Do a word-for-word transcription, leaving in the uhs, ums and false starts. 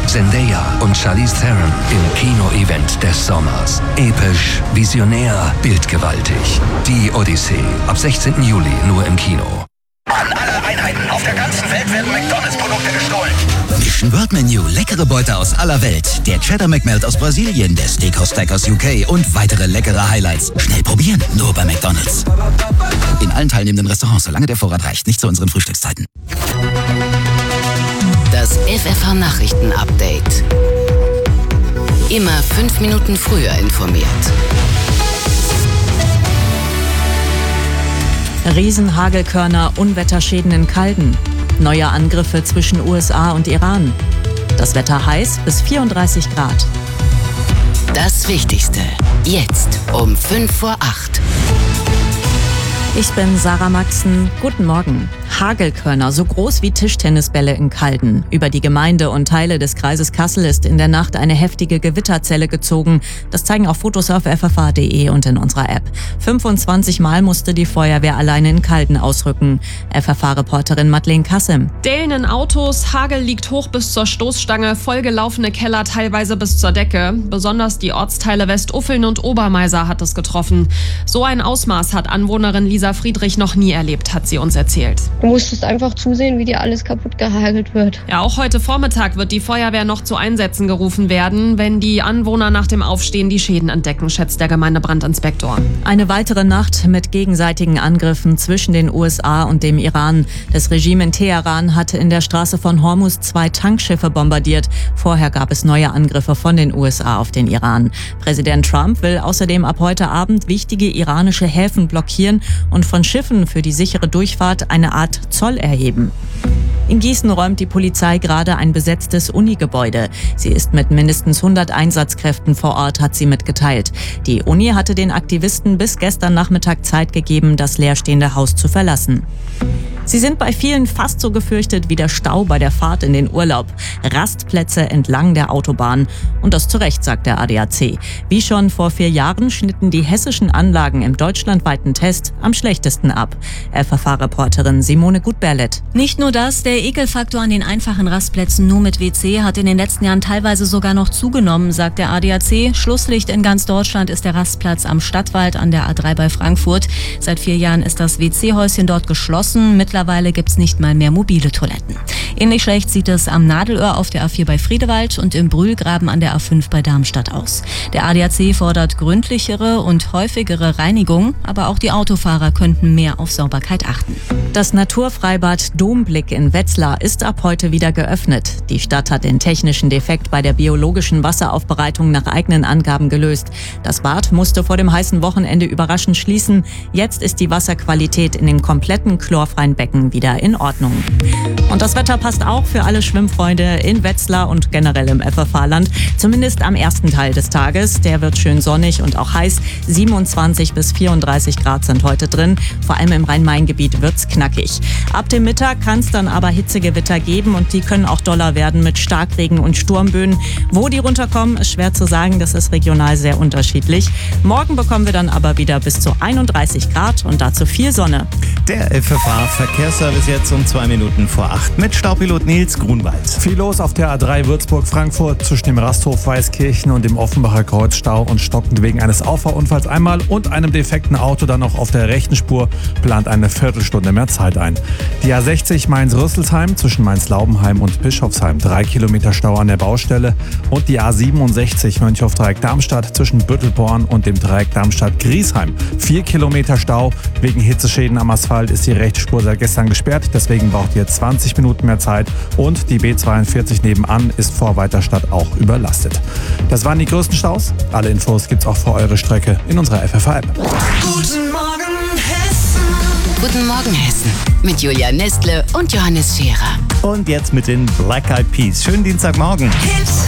Zendaya und Charlize Theron im Kino-Event des Sommers. Episch, visionär, bildgewaltig. Die Odyssee. Ab sechzehnten Juli nur im Kino. An alle Einheiten auf der ganzen Welt werden McDonalds-Produkte gestohlen. Mission World Menu, leckere Beute aus aller Welt. Der Cheddar McMelt aus Brasilien, der Steakhouse Stack aus U K und weitere leckere Highlights. Schnell probieren, nur bei McDonalds. In allen teilnehmenden Restaurants, solange der Vorrat reicht, nicht zu unseren Frühstückszeiten. Das F F H-Nachrichten-Update. Immer fünf Minuten früher informiert. Riesenhagelkörner, Unwetterschäden in Calden. Neue Angriffe zwischen U S A und Iran. Das Wetter heiß bis vierunddreißig Grad. Das Wichtigste. Jetzt um fünf vor acht. Ich bin Sarah Maxen. Guten Morgen. Hagelkörner, so groß wie Tischtennisbälle in Calden. Über die Gemeinde und Teile des Kreises Kassel ist in der Nacht eine heftige Gewitterzelle gezogen. Das zeigen auch Fotos auf f f h punkt d e und in unserer App. fünfundzwanzig Mal musste die Feuerwehr alleine in Calden ausrücken. F F H-Reporterin Madeleine Kassim. Dellen in Autos, Hagel liegt hoch bis zur Stoßstange, vollgelaufene Keller teilweise bis zur Decke. Besonders die Ortsteile Westuffeln und Obermeiser hat es getroffen. So ein Ausmaß hat Anwohnerin Lisa Friedrich noch nie erlebt, hat sie uns erzählt. Du musstest einfach zusehen, wie dir alles kaputt gehagelt wird. Ja, auch heute Vormittag wird die Feuerwehr noch zu Einsätzen gerufen werden, wenn die Anwohner nach dem Aufstehen die Schäden entdecken, schätzt der Gemeindebrandinspektor. Eine weitere Nacht mit gegenseitigen Angriffen zwischen den U S A und dem Iran. Das Regime in Teheran hatte in der Straße von Hormuz zwei Tankschiffe bombardiert. Vorher gab es neue Angriffe von den U S A auf den Iran. Präsident Trump will außerdem ab heute Abend wichtige iranische Häfen blockieren und von Schiffen für die sichere Durchfahrt eine Art Zoll erheben. In Gießen räumt die Polizei gerade ein besetztes Unigebäude. Sie ist mit mindestens hundert Einsatzkräften vor Ort, hat sie mitgeteilt. Die Uni hatte den Aktivisten bis gestern Nachmittag Zeit gegeben, das leerstehende Haus zu verlassen. Sie sind bei vielen fast so gefürchtet wie der Stau bei der Fahrt in den Urlaub. Rastplätze entlang der Autobahn. Und das zu Recht, sagt der A D A C. Wie schon vor vier Jahren schnitten die hessischen Anlagen im deutschlandweiten Test am schlechtesten ab. F F H-Reporterin Simone Gutberlet. Nicht nur das, der Ekelfaktor an den einfachen Rastplätzen nur mit W C hat in den letzten Jahren teilweise sogar noch zugenommen, sagt der A D A C. Schlusslicht in ganz Deutschland ist der Rastplatz am Stadtwald an der A drei bei Frankfurt. Seit vier Jahren ist das W C-Häuschen dort geschlossen. Mittlerweile gibt es nicht mal mehr mobile Toiletten. Ähnlich schlecht sieht es am Nadelöhr auf der A vier bei Friedewald und im Brühlgraben an der A fünf bei Darmstadt aus. Der A D A C fordert gründlichere und häufigere Reinigung, aber auch die Autofahrer könnten mehr auf Sauberkeit achten. Das Naturfreibad Domblick in Wetzlar ist ab heute wieder geöffnet. Die Stadt hat den technischen Defekt bei der biologischen Wasseraufbereitung nach eigenen Angaben gelöst. Das Bad musste vor dem heißen Wochenende überraschend schließen. Jetzt ist die Wasserqualität in dem kompletten chlorfreien Becken wieder in Ordnung. Und das Wetter passt auch für alle Schwimmfreunde in Wetzlar und generell im F F H-Land. Zumindest am ersten Teil des Tages. Der wird schön sonnig und auch heiß. siebenundzwanzig bis vierunddreißig Grad sind heute drin. Vor allem im Rhein-Main-Gebiet wird's knackig. Ab dem Mittag kann es dann aber Hitzegewitter geben und die können auch doller werden mit Starkregen und Sturmböen. Wo die runterkommen, ist schwer zu sagen. Das ist regional sehr unterschiedlich. Morgen bekommen wir dann aber wieder bis zu einunddreißig Grad und dazu viel Sonne. Der F F H-Verkehrsservice jetzt um zwei Minuten vor acht mit Staupilot Nils Grunwald. Viel los auf der A drei Würzburg-Frankfurt zwischen dem Rasthof Weißkirchen und dem Offenbacher Kreuz, Stau und stockend wegen eines Auffahrunfalls einmal und einem defekten Auto dann noch auf der rechten Spur, plant eine Viertelstunde mehr Zeit ein. Die A sechzig Mainz-Rüsselsheim zwischen Mainz-Laubenheim und Bischofsheim, drei Kilometer Stau an der Baustelle und die A siebenundsechzig Mönchhof-Dreieck-Darmstadt zwischen Büttelborn und dem Dreieck Darmstadt-Griesheim, vier Kilometer Stau. Wegen Hitzeschäden am Asphalt ist die rechte Spur seit gestern gesperrt, deswegen braucht ihr zwanzig Minuten mehr Zeit und die B zweiundvierzig nebenan ist vor Weiterstadt auch überlastet. Das waren die größten Staus. Alle Infos gibt's auch für eure Strecke in unserer F F H-App. Guten Morgen Hessen. Guten Morgen Hessen mit Julia Nestle und Johannes Scherer. Und jetzt mit den Black Eyed Peas. Schönen Dienstagmorgen. Hits